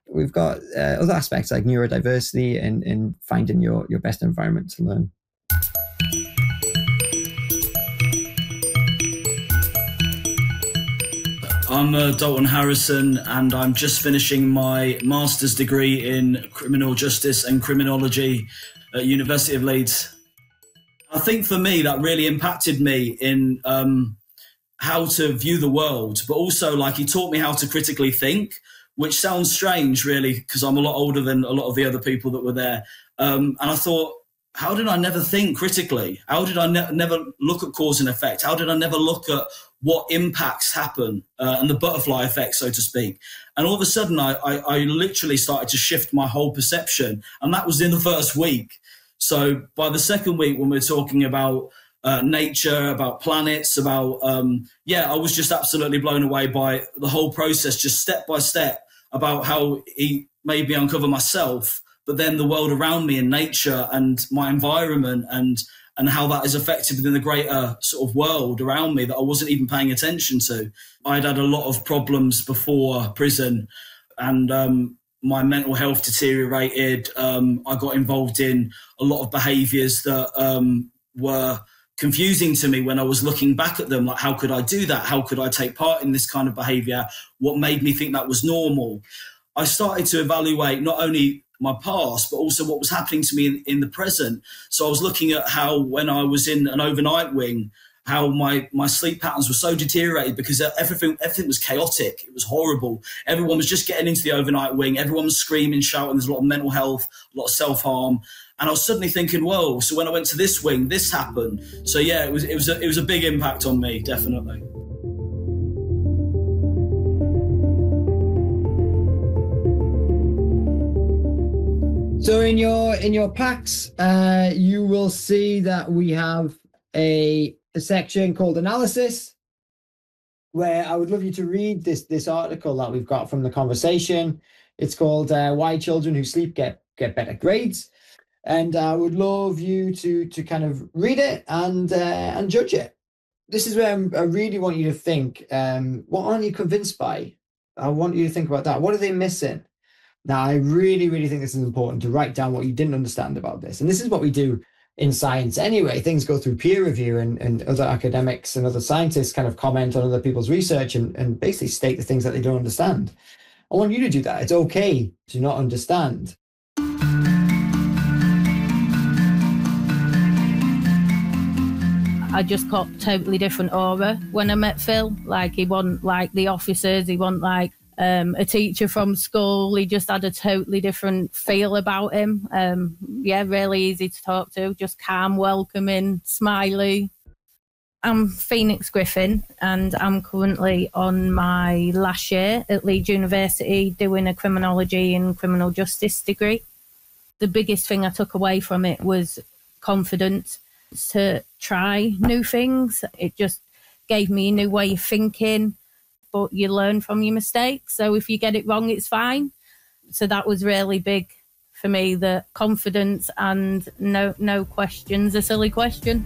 we've got other aspects like neurodiversity and finding your best environment to learn. I'm Dalton Harrison, and I'm just finishing my master's degree in criminal justice and criminology at University of Leeds. I think for me, that really impacted me in how to view the world, but also like he taught me how to critically think, which sounds strange, really, because I'm a lot older than a lot of the other people that were there. And I thought, how did I never think critically? How did I never look at cause and effect? How did I never look at what impacts happen and the butterfly effect, so to speak? And all of a sudden, I literally started to shift my whole perception. And that was in the first week. So by the second week, when we're talking about nature, about planets, about, I was just absolutely blown away by the whole process, just step by step, about how he made me uncover myself, but then the world around me and nature and my environment and how that is affected within the greater sort of world around me that I wasn't even paying attention to. I'd had a lot of problems before prison, and my mental health deteriorated. I got involved in a lot of behaviours that were confusing to me when I was looking back at them. Like, how could I do that? How could I take part in this kind of behaviour? What made me think that was normal? I started to evaluate not only my past, but also what was happening to me in the present. So I was looking at how, when I was in an overnight wing, how my sleep patterns were so deteriorated because everything was chaotic. It was horrible. Everyone was just getting into the overnight wing. Everyone was screaming, shouting. There's a lot of mental health, a lot of self-harm. And I was suddenly thinking, whoa, so when I went to this wing, this happened. So yeah, it was a big impact on me, definitely. So in your packs, you will see that we have a section called analysis, where I would love you to read this article that we've got from the conversation. It's called Why Children Who Sleep Get Better Grades. And I would love you to kind of read it and judge it. This is where I really want you to think, what aren't you convinced by? I want you to think about that. What are they missing? Now, I really, really think this is important to write down what you didn't understand about this. And this is what we do in science anyway. Things go through peer review, and other academics and other scientists kind of comment on other people's research and basically state the things that they don't understand. I want you to do that. It's okay to not understand. I just got totally different aura when I met Phil. Like, he wasn't like the officers, he wasn't like a teacher from school. He just had a totally different feel about him. Really easy to talk to, just calm, welcoming, smiley. I'm Phoenix Griffin, and I'm currently on my last year at Leeds University doing a criminology and criminal justice degree. The biggest thing I took away from it was confidence to try new things. It just gave me a new way of thinking, but you learn from your mistakes. So if you get it wrong, it's fine. So that was really big for me, the confidence and no questions, a silly question.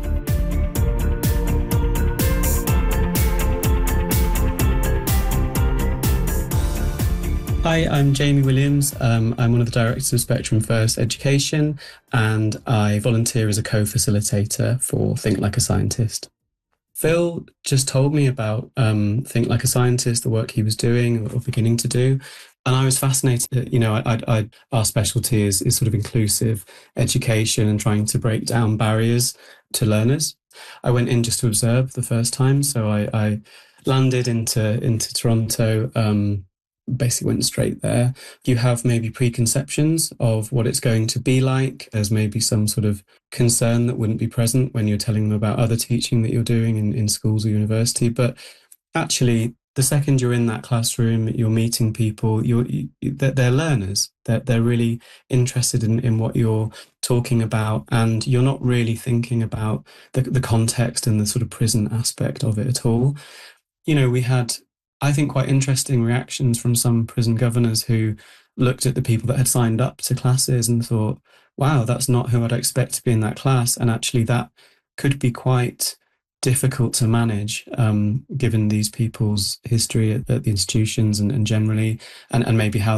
Hi, I'm Jamie Williams. I'm one of the directors of Spectrum First Education, and I volunteer as a co-facilitator for Think Like a Scientist. Phil just told me about Think Like a Scientist, the work he was doing or beginning to do. And I was fascinated. Our specialty is sort of inclusive education and trying to break down barriers to learners. I went in just to observe the first time. So I landed into Toronto, basically went straight there. You have maybe preconceptions of what it's going to be like. There's maybe some sort of concern that wouldn't be present when you're telling them about other teaching that you're doing in schools or university. But actually, the second you're in that classroom, you're meeting people, they're learners. They're really interested in what you're talking about, and you're not really thinking about the context and the sort of prison aspect of it at all. We had, I think, quite interesting reactions from some prison governors who looked at the people that had signed up to classes and thought, wow, that's not who I'd expect to be in that class. And actually that could be quite difficult to manage, given these people's history at the institutions and generally, and maybe how